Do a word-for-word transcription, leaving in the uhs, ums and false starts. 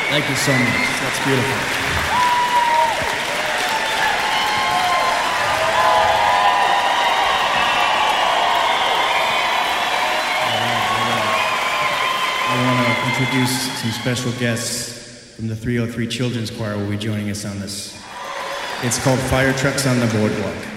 Thank you so much. That's beautiful. Introduce some special guests from the three oh three Children's Choir will be joining us on this. It's called Fire Trucks on the Boardwalk.